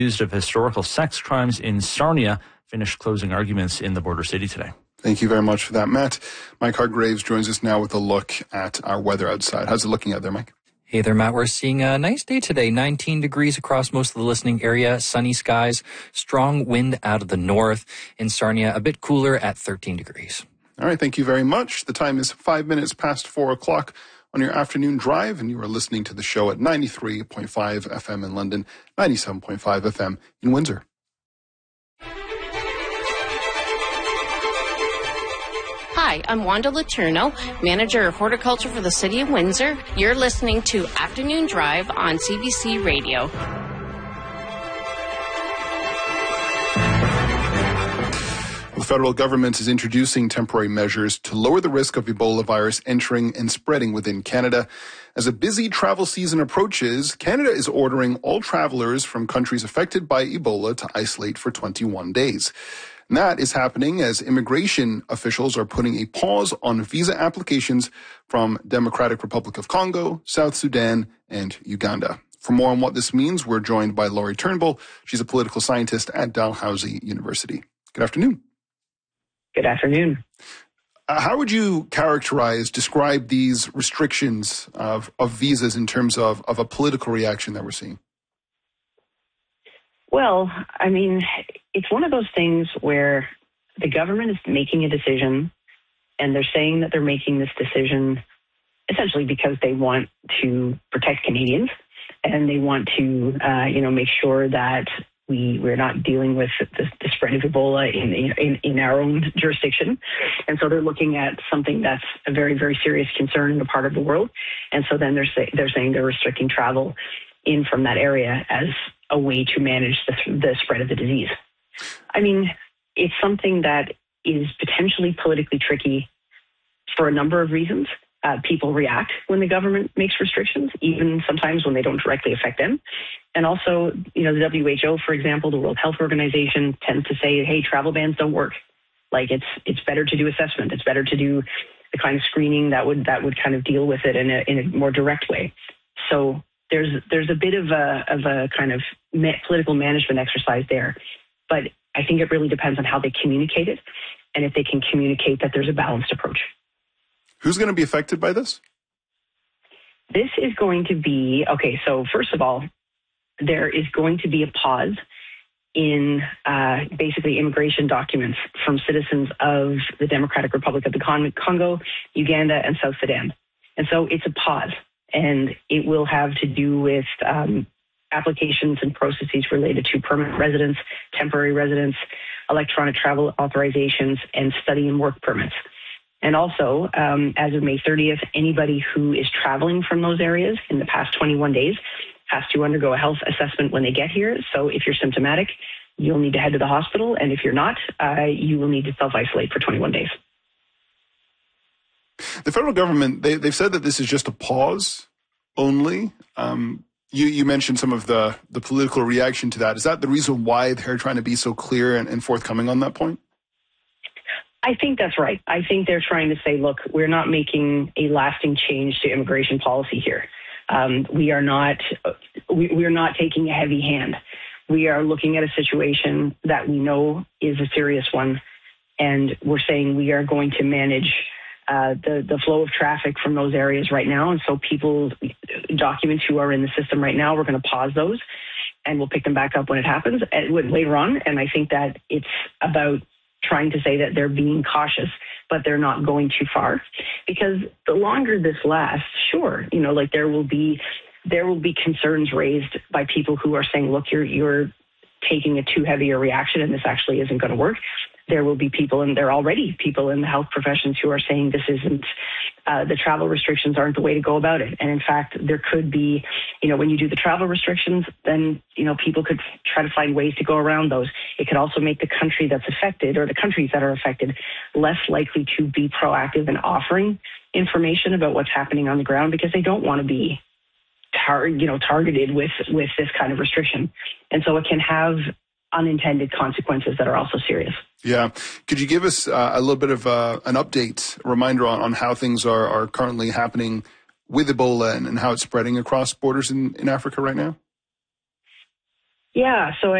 accused of historical sex crimes in Sarnia finished closing arguments in the border city today. Thank you very much for that, Matt. Mike Hargraves joins us now with a look at our weather outside. How's it looking out there, Mike? Hey there, Matt. We're seeing a nice day today. 19 degrees across most of the listening area. Sunny skies. Strong wind out of the north. In Sarnia, a bit cooler at 13 degrees. All right. Thank you very much. The time is 5 minutes past 4 o'clock on your afternoon drive, and you are listening to the show at 93.5 FM in London, 97.5 FM in Windsor. Hi, I'm Wanda Letourneau, Manager of Horticulture for the City of Windsor. You're listening to Afternoon Drive on CBC Radio. The federal government is introducing temporary measures to lower the risk of Ebola virus entering and spreading within Canada. As a busy travel season approaches, Canada is ordering all travelers from countries affected by Ebola to isolate for 21 days. And that is happening as immigration officials are putting a pause on visa applications from Democratic Republic of Congo, South Sudan, and Uganda. For more on what this means, we're joined by Laurie Turnbull. She's a political scientist at Dalhousie University. Good afternoon. Good afternoon. How would you describe these restrictions of visas in terms of a political reaction that we're seeing? Well, I mean, it's one of those things where the government is making a decision, and they're saying that they're making this decision essentially because they want to protect Canadians, and they want to, make sure that we're not dealing with the spread of Ebola in our own jurisdiction. And so they're looking at something that's a very, very serious concern in a part of the world. And so then they're saying they're restricting travel in from that area as a way to manage the spread of the disease. I mean, it's something that is potentially politically tricky for a number of reasons. People react when the government makes restrictions, even sometimes when they don't directly affect them. And also, the WHO, for example, the World Health Organization tends to say, hey, travel bans don't work. Like it's better to do assessment. It's better to do the kind of screening that would kind of deal with it in a more direct way. So there's a bit of a kind of political management exercise there. But I think it really depends on how they communicate it and if they can communicate that there's a balanced approach. Who's going to be affected by this? This is going to be, so first of all, there is going to be a pause in basically immigration documents from citizens of the Democratic Republic of the Congo, Uganda, and South Sudan. And so it's a pause, and it will have to do with applications and processes related to permanent residence, temporary residence, electronic travel authorizations, and study and work permits. And also, as of May 30th, anybody who is traveling from those areas in the past 21 days has to undergo a health assessment when they get here. So if you're symptomatic, you'll need to head to the hospital. And if you're not, you will need to self-isolate for 21 days. The federal government, they've said that this is just a pause only. You mentioned some of the political reaction to that. Is that the reason why they're trying to be so clear and forthcoming on that point? I think that's right. I think they're trying to say, look, we're not making a lasting change to immigration policy here. We are not taking a heavy hand. We are looking at a situation that we know is a serious one, and we're saying we are going to manage the flow of traffic from those areas right now. And so documents who are in the system right now, we're going to pause those, and we'll pick them back up when it happens later on. And I think that it's about trying to say that they're being cautious, but they're not going too far, because the longer this lasts, sure, there will be concerns raised by people who are saying, look, you're taking a too heavy a reaction and this actually isn't going to work. There will be people, and there are already people in the health professions who are saying this isn't, the travel restrictions aren't the way to go about it. And in fact, there could be, when you do the travel restrictions, then, people could try to find ways to go around those. It could also make the country that's affected, or the countries that are affected, less likely to be proactive in offering information about what's happening on the ground, because they don't want to be targeted with this kind of restriction. And so it can have unintended consequences that are also serious. Yeah. Could you give us a little bit of an update, a reminder on how things are currently happening with Ebola and how it's spreading across borders in Africa right now? Yeah, so